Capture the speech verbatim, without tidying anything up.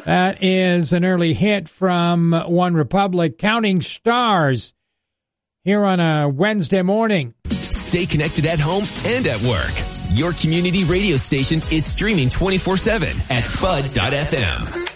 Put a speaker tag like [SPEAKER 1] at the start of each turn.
[SPEAKER 1] That is an early hit from One Republic, Counting Stars, here on a Wednesday morning.
[SPEAKER 2] Stay connected at home and at work. Your community radio station is streaming twenty-four seven at spud dot f m.